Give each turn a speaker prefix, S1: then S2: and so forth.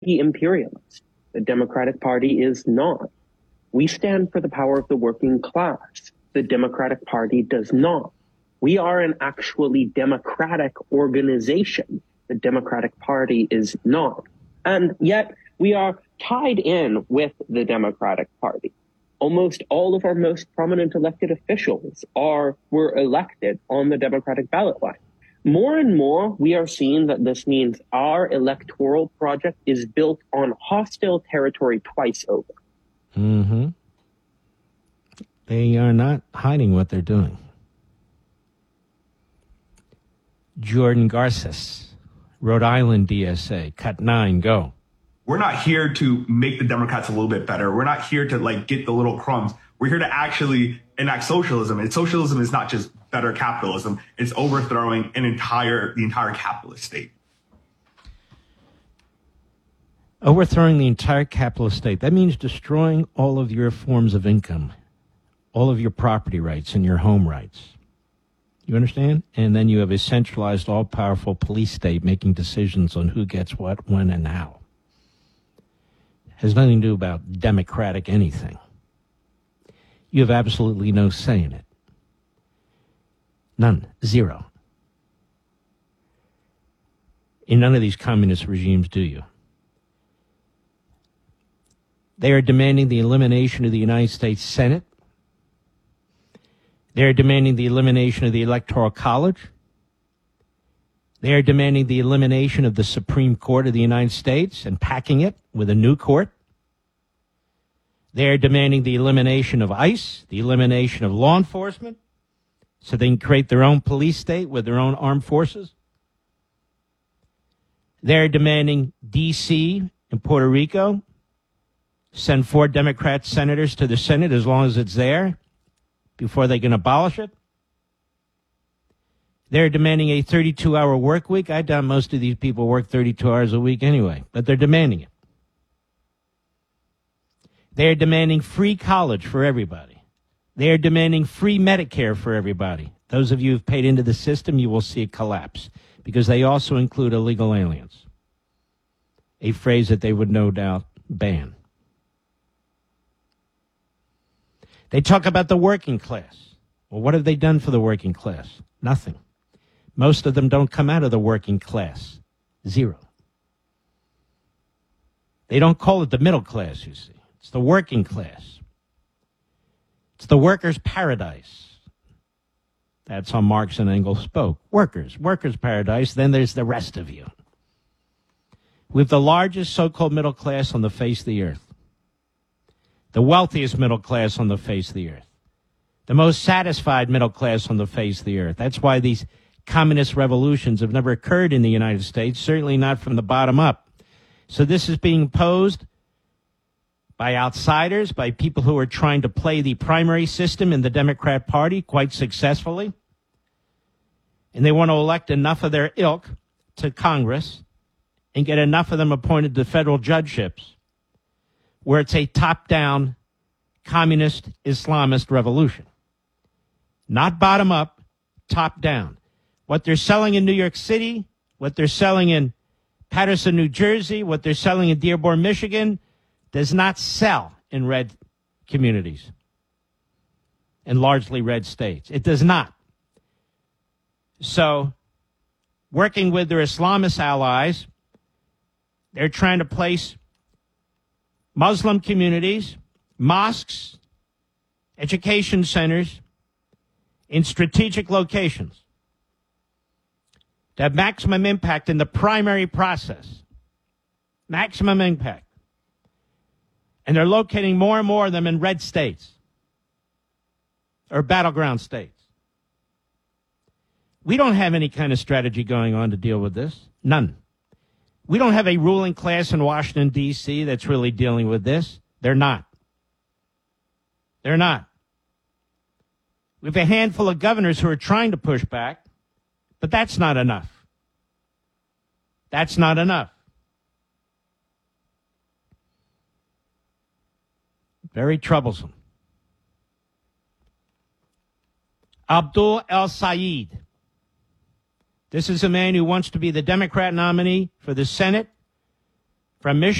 S1: imperialist. The Democratic Party is not. We stand for the power of the working class. The Democratic Party does not. We are an actually democratic organization. The Democratic Party is not. And yet we are tied in with the Democratic Party. Almost all of our most prominent elected officials were elected on the Democratic ballot line. More and more, we are seeing that this means our electoral project is built on hostile territory twice over.
S2: Mm-hmm. They are not hiding what they're doing. Jordan Garces, Rhode Island DSA, cut 9, go.
S3: We're not here to make the Democrats a little bit better. We're not here to get the little crumbs. We're here to actually enact socialism. And socialism is not just better capitalism. It's overthrowing the entire capitalist state.
S2: Overthrowing the entire capitalist state. That means destroying all of your forms of income, all of your property rights and your home rights. You understand? And then you have a centralized, all-powerful police state making decisions on who gets what, when, and how. Has nothing to do about democratic anything. You have absolutely no say in it. None. Zero. In none of these communist regimes do you. They are demanding the elimination of the United States Senate. They are demanding the elimination of the Electoral College. They are demanding the elimination of the Supreme Court of the United States and packing it with a new court. They are demanding the elimination of ICE, the elimination of law enforcement, so they can create their own police state with their own armed forces. They're demanding D.C. and Puerto Rico send 4 Democrat senators to the Senate as long as it's there before they can abolish it. They're demanding a 32-hour work week. I doubt most of these people work 32 hours a week anyway, but they're demanding it. They're demanding free college for everybody. They're demanding free Medicare for everybody. Those of you who've paid into the system, you will see it collapse because they also include illegal aliens, a phrase that they would no doubt ban. They talk about the working class. Well, what have they done for the working class? Nothing. Most of them don't come out of the working class. Zero. They don't call it the middle class, you see. It's the working class. It's the workers' paradise. That's how Marx and Engels spoke. Workers' paradise. Then there's the rest of you. We have the largest so-called middle class on the face of the earth. The wealthiest middle class on the face of the earth. The most satisfied middle class on the face of the earth. That's why these communist revolutions have never occurred in the United States, certainly not from the bottom up. So this is being posed by outsiders, by people who are trying to play the primary system in the Democrat Party quite successfully. And they want to elect enough of their ilk to Congress and get enough of them appointed to federal judgeships where it's a top-down communist Islamist revolution. Not bottom-up, top-down. What they're selling in New York City, what they're selling in Paterson, New Jersey, what they're selling in Dearborn, Michigan, does not sell in red communities and largely red states. It does not. So, working with their Islamist allies, they're trying to place Muslim communities, mosques, education centers in strategic locations to have maximum impact in the primary process. Maximum impact. And they're locating more and more of them in red states or battleground states. We don't have any kind of strategy going on to deal with this. None. We don't have a ruling class in Washington, D.C. that's really dealing with this. They're not. They're not. We have a handful of governors who are trying to push back, but that's not enough. That's not enough. Very troublesome. Abdul El-Sayed. This is a man who wants to be the Democrat nominee for the Senate from Michigan.